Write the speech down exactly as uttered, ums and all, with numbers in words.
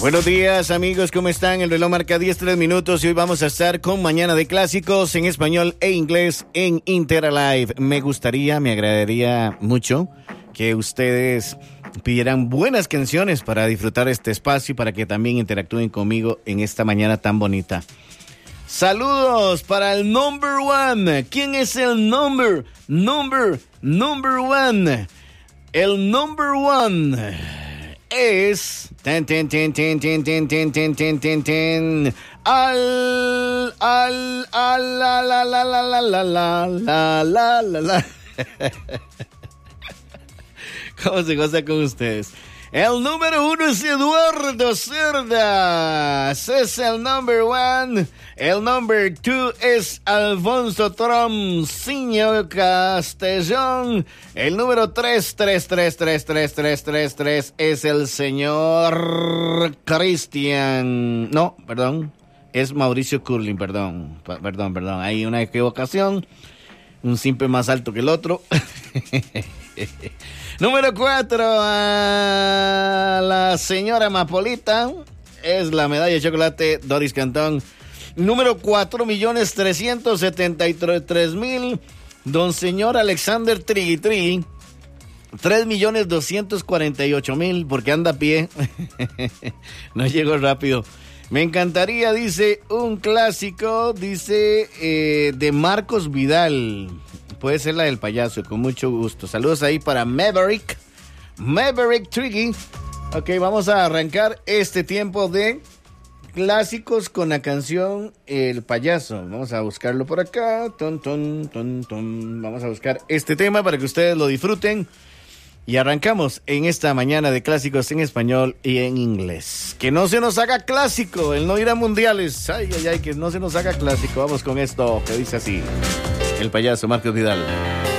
Buenos días, amigos, ¿cómo están? El reloj marca diez, tres minutos y hoy vamos a estar con Mañana de Clásicos en español e inglés en Interalive. Me gustaría, me agradaría mucho que ustedes pidieran buenas canciones para disfrutar este espacio y para que también interactúen conmigo en esta mañana tan bonita. Saludos para el number one. ¿Quién es el number, number, number one? El number one es ten ten ten ten ten ten ten ten ten ten ten al al al la la la la la la la la la la la. ¿Cómo se goza con ustedes? El número uno es Eduardo Cerdas, es el number one. El number two es Alfonso Tromciño Castellón. El número tres, tres, tres, tres, tres, tres, tres, tres es el señor Cristian. No, perdón, es Mauricio Curling, perdón, P- perdón, perdón. Hay una equivocación, un simple más alto que el otro. Número cuatro, a la señora Mapolita, es la medalla de chocolate Doris Cantón. Número cuatro millones trescientos setenta y tres mil, don señor Alexander Triguitri, tres millones doscientos cuarenta y ocho mil, porque anda a pie, no llegó rápido. Me encantaría, dice, un clásico, dice, eh, de Marcos Vidal. Puede ser la del payaso, con mucho gusto. Saludos ahí para Maverick. Maverick Triggy. Ok, vamos a arrancar este tiempo de clásicos con la canción El Payaso. Vamos a buscarlo por acá. Ton, ton, ton, ton. Vamos a buscar este tema para que ustedes lo disfruten. Y arrancamos en esta mañana de clásicos en español y en inglés. Que no se nos haga clásico el no ir a mundiales. Ay, ay, ay, que no se nos haga clásico. Vamos con esto que dice así. El payaso Marcos Vidal.